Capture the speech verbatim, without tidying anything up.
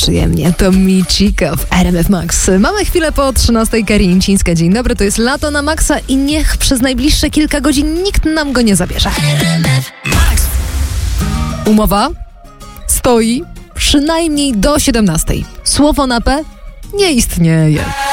przyjemnie. To Michiko w R M F Max. Mamy chwilę po trzynastej. Karińcińska. Dzień dobry, to jest Lato na Maxa i niech przez najbliższe kilka godzin nikt nam go nie zabierze. Umowa stoi przynajmniej do siedemnastej. Słowo na P nie istnieje.